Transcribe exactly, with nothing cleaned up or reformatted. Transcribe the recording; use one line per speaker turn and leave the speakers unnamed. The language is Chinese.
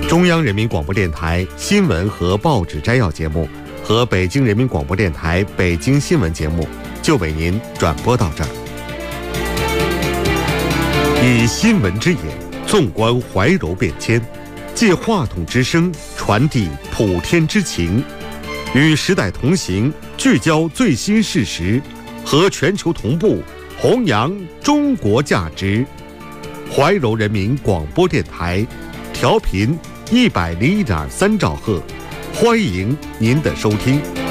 中央人民广播电台新闻和报纸摘要节目和北京人民广播电台北京新闻节目就为您转播到这儿。以新闻之眼纵观怀柔变迁，借话筒之声传递普天之情，与时代同行，聚焦最新事实，和全球同步弘扬中国价值。怀柔人民广播电台，调频一百零一点三兆赫，欢迎您的收听。